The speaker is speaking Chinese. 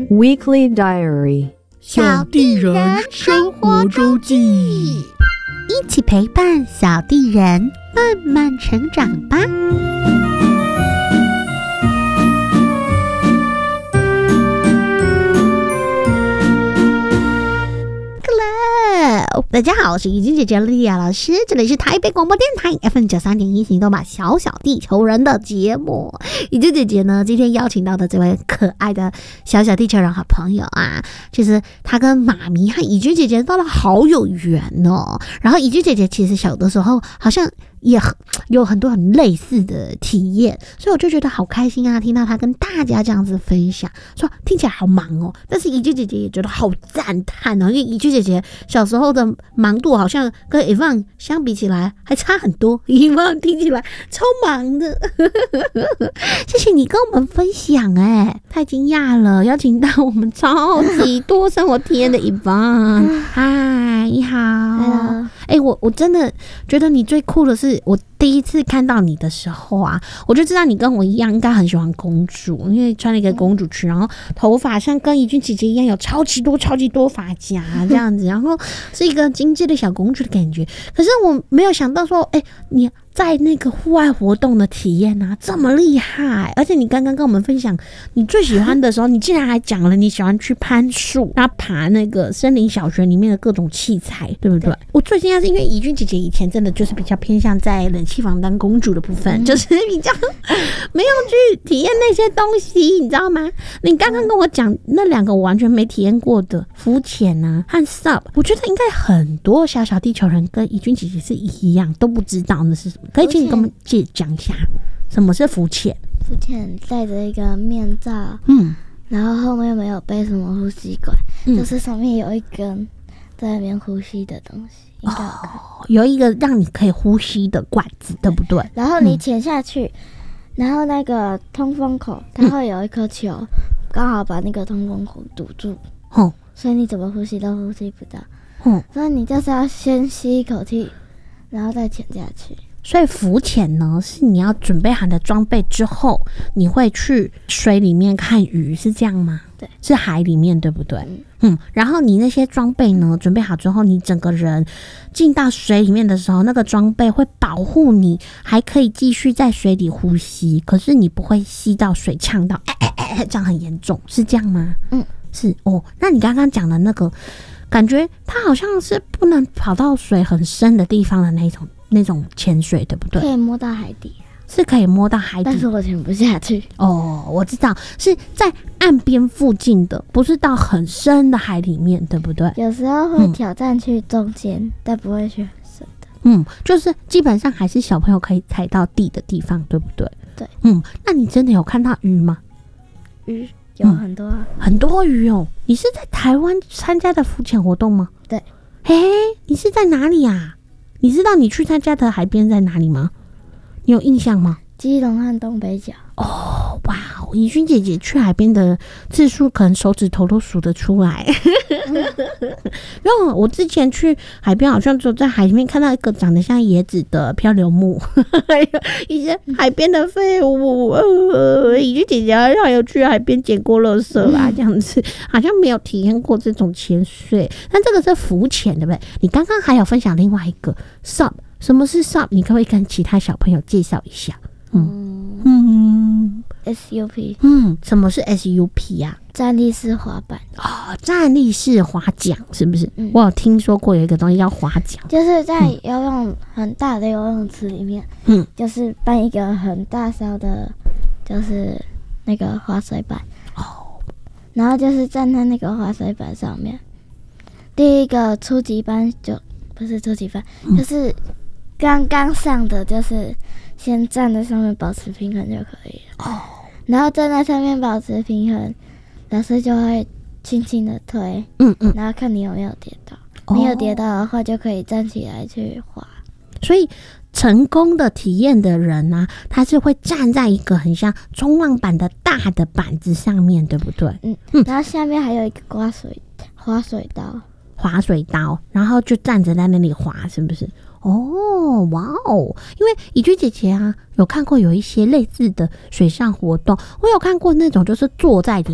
Weekly Diary 小地人生活周记，一起陪伴小地人慢慢成长吧。大家好，我是怡君姐姐莉亚老师，这里是台北广播电台 FM93.1行动吧小小地球人的节目。怡君姐姐呢，今天邀请到的这位可爱的小小地球人好朋友啊，就是他跟妈咪和怡君姐姐到了好有缘哦。然后怡君姐姐其实小的时候好像也有很多很类似的体验，所以我就觉得好开心啊！听到他跟大家这样子分享，说听起来好忙哦，但是怡君姐姐也觉得好赞叹哦，因为怡君姐姐小时候的忙度好像跟 Evan 相比起来还差很多，Evan 听起来超忙的，谢谢你跟我们分享太惊讶了，邀请到我们超级多生活体验的 Evan， 嗨，你好 ，Hello， 我真的觉得你最酷的是。我第一次看到你的时候啊，我就知道你跟我一样应该很喜欢公主，因为穿了一个公主裙，然后头发像跟怡君姐姐一样有超级多发夹这样子，然后是一个精致的小公主的感觉。可是我没有想到说，你在那个户外活动的体验啊这么厉害，而且你刚刚跟我们分享你最喜欢的时候，你竟然还讲了你喜欢去攀树，然后爬那个森林小学里面的各种器材，对不对？我最惊讶是因为怡君姐姐以前真的就是比较偏向在冷气房当公主的部分，就是比较没有去体验那些东西，你知道吗？你刚刚跟我讲那两个我完全没体验过的浮潜啊和 SUP， 我觉得应该很多小小地球人跟怡君姐姐是一样都不知道那是什么，可以请你跟我们讲一下什么是浮潜？ 浮潜戴着一个面罩，然后后面没有背什么呼吸管，就是上面有一根在那边呼吸的东西，应该有看。 有一个让你可以呼吸的管子，对不对？ 然后你潜下去，然后那个通风口它会有一颗球，刚好把那个通风口堵住，所以你怎么呼吸都呼吸不到。所以你就是要先吸一口气，然后再潜下去。 所以浮潜呢，是你要准备好的装备之后，你会去水里面看鱼，是这样吗？ 对， 是海里面，对不对？然后你那些装备呢，准备好之后，你整个人进到水里面的时候，那个装备会保护你，还可以继续在水里呼吸，可是你不会吸到水呛到，这样很严重，是这样吗？是哦。那你刚刚讲的那个，感觉它好像是不能跑到水很深的地方的那种潜水，对不对？ 可以摸到海底， 是可以摸到海底， 但是我潜不下去。 我知道是在岸边附近的，不是到很深的海里面，对不对？ 有时候会挑战去中间，但不会去很深的。 就是基本上还是小朋友可以踩到地的地方，对不对？ 对。 那你真的有看到鱼吗？ 鱼有很多很多鱼哦。你是在台湾参加的浮潜活动吗？ 对。 你是在哪里啊？你知道你去参加的海边在哪里吗？你有印象吗？ 基隆和东北角。 哇！怡君姐姐去海边的次数可能手指头都数得出来。然后我之前去海边，好像只有在海里面看到一个长得像椰子的漂流木，还有一些海边的废物。怡君姐姐好有去海边捡过垃圾啦，这样子好像没有体验过这种潜水。但这个是浮潜，对不对？你刚刚还有分享另外一个 SUP， 什么是 SUP？ 你可不可以跟其他小朋友介绍一下 ？SUP， 什么是 SUP 啊？ 站立式滑板。 站立式滑桨是不是？我有听说过有一个东西叫滑桨， 就是在游泳很大的游泳池里面，就是搬一个很大艘的，就是那个滑水板，然后就是站在那个滑水板上面。第一个初级班就不是初级班，就是刚刚上的，就是先站在上面保持平衡就可以了。然后站在上面保持平衡，老师就会轻轻的推，然后看你有没有跌倒。没有跌倒的话，就可以站起来去滑。 所以成功的体验的人啊，他是会站在一个很像冲浪板的大的板子上面，对不对？ 然后下面还有一个滑水刀， 然后就站着在那里滑，是不是？哇哦！因为怡君姐姐啊，有看过有一些类似的水上活动，我有看过那种就是坐在里